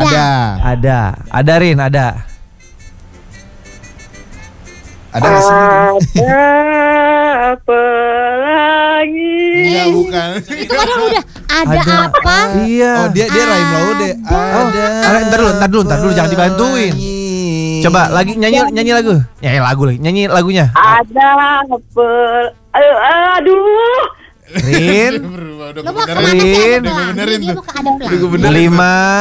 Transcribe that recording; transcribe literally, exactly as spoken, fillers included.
Ada. Ada. Ada Rin, ada. Ada di sini. Ada apa lagi? Enggak, bukan. Itu kan yang udah ada, Ada. apa? Iya. Oh, dia dia Raim Laude. Oh, ada. Ntar dulu, ntar dulu, ntar dulu jangan dibantuin. Coba lagi nyanyi nyanyi lagu. Nyanyi lagu lagi. Nyanyi lagunya. Ada apa? Aduh, aduh. Rin. Lo mau kemana sih ada pelangi? Dia mau ke ada pelangi. Lima